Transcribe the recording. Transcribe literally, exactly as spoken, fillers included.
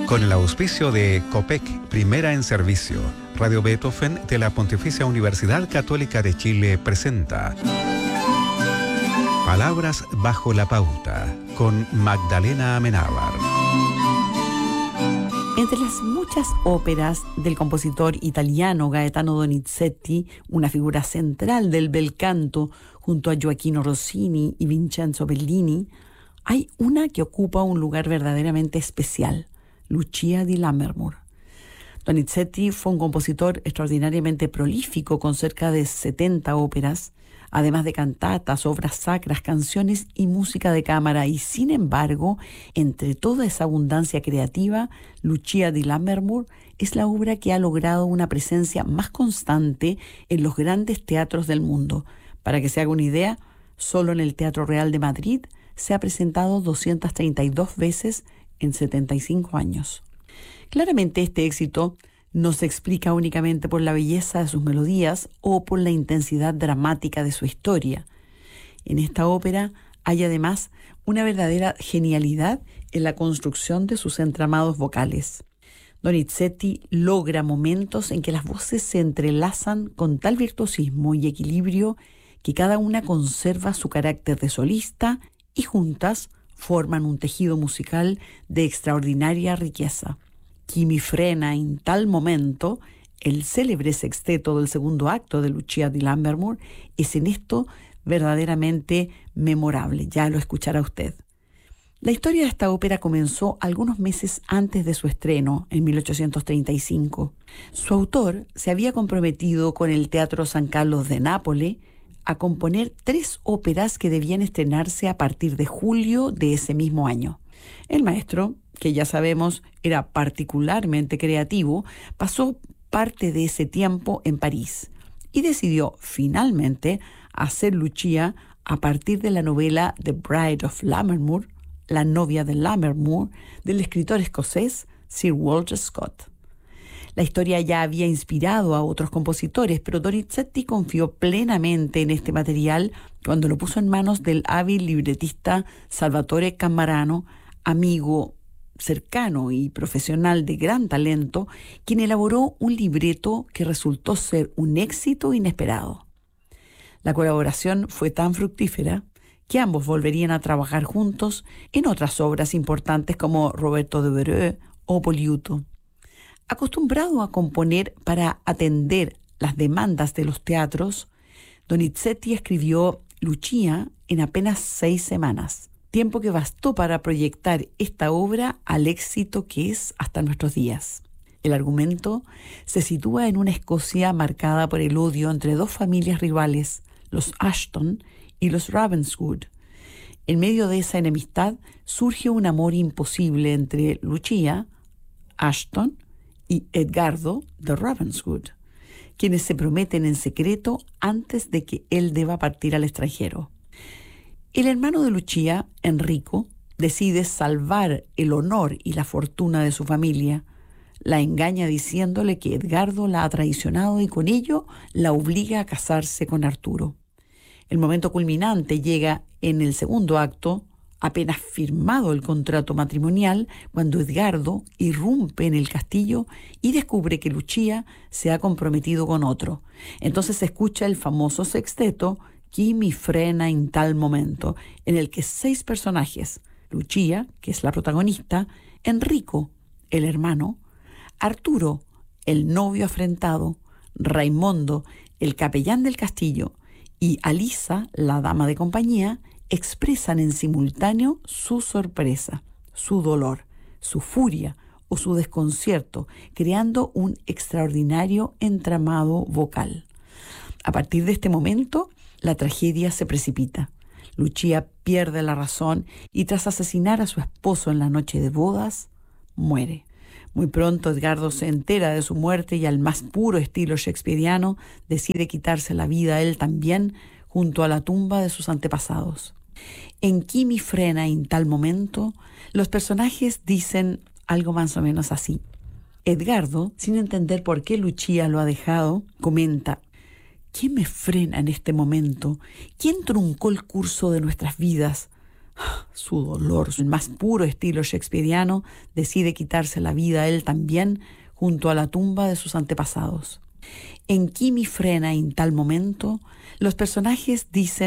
Con el auspicio de COPEC, Primera en Servicio, Radio Beethoven de la Pontificia Universidad Católica de Chile presenta Palabras bajo la pauta, con Magdalena Amenábar. Entre las muchas óperas del compositor italiano Gaetano Donizetti, una figura central del bel canto junto a Gioachino Rossini y Vincenzo Bellini, hay una que ocupa un lugar verdaderamente especial: Lucia di Lammermoor. Donizetti fue un compositor extraordinariamente prolífico con cerca de setenta óperas, además de cantatas, obras sacras, canciones y música de cámara. Y sin embargo, entre toda esa abundancia creativa, Lucia di Lammermoor es la obra que ha logrado una presencia más constante en los grandes teatros del mundo. Para que se haga una idea, solo en el Teatro Real de Madrid se ha presentado doscientas treinta y dos veces en setenta y cinco años. Claramente este éxito no se explica únicamente por la belleza de sus melodías o por la intensidad dramática de su historia. En esta ópera hay además una verdadera genialidad en la construcción de sus entramados vocales. Donizetti logra momentos en que las voces se entrelazan con tal virtuosismo y equilibrio que cada una conserva su carácter de solista y juntas forman un tejido musical de extraordinaria riqueza. Chi mi frena in tal momento, el célebre sexteto del segundo acto de Lucia di Lammermoor, es en esto verdaderamente memorable. Ya lo escuchará usted. La historia de esta ópera comenzó algunos meses antes de su estreno, en mil ochocientos treinta y cinco. Su autor se había comprometido con el Teatro San Carlos de Nápoles a componer tres óperas que debían estrenarse a partir de julio de ese mismo año. El maestro, que ya sabemos era particularmente creativo, pasó parte de ese tiempo en París y decidió finalmente hacer Lucia a partir de la novela The Bride of Lammermoor, La novia de Lammermoor, del escritor escocés Sir Walter Scott. La historia ya había inspirado a otros compositores, pero Donizetti confió plenamente en este material cuando lo puso en manos del hábil libretista Salvatore Cammarano, amigo cercano y profesional de gran talento, quien elaboró un libreto que resultó ser un éxito inesperado. La colaboración fue tan fructífera que ambos volverían a trabajar juntos en otras obras importantes como Roberto Devereux o Poliuto. Acostumbrado a componer para atender las demandas de los teatros, Donizetti escribió Lucia en apenas seis semanas, tiempo que bastó para proyectar esta obra al éxito que es hasta nuestros días. El argumento se sitúa en una Escocia marcada por el odio entre dos familias rivales, los Ashton y los Ravenswood. En medio de esa enemistad surge un amor imposible entre Lucia, Ashton, y Edgardo de Ravenswood, quienes se prometen en secreto antes de que él deba partir al extranjero. El hermano de Lucia, Enrico, decide salvar el honor y la fortuna de su familia. La engaña diciéndole que Edgardo la ha traicionado y con ello la obliga a casarse con Arturo. El momento culminante llega en el segundo acto, apenas firmado el contrato matrimonial, cuando Edgardo irrumpe en el castillo y descubre que Lucia se ha comprometido con otro. Entonces se escucha el famoso sexteto Chi mi frena in tal momento, en el que seis personajes, Lucia, que es la protagonista, Enrico, el hermano, Arturo, el novio afrentado, Raimondo, el capellán del castillo, y Alisa, la dama de compañía, expresan en simultáneo su sorpresa, su dolor, su furia o su desconcierto, creando un extraordinario entramado vocal. A partir de este momento, la tragedia se precipita. Lucia pierde la razón y tras asesinar a su esposo en la noche de bodas, muere. Muy pronto Edgardo se entera de su muerte y al más puro estilo shakespeariano decide quitarse la vida él también junto a la tumba de sus antepasados. En Chi mi frena in tal momento, los personajes dicen algo más o menos así. Edgardo, sin entender por qué Lucia lo ha dejado, comenta: ¿quién me frena en este momento? ¿Quién truncó el curso de nuestras vidas? Su dolor, el más puro estilo shakespeariano, decide quitarse la vida él también junto a la tumba de sus antepasados. En Kimi frena en tal momento, los personajes dicen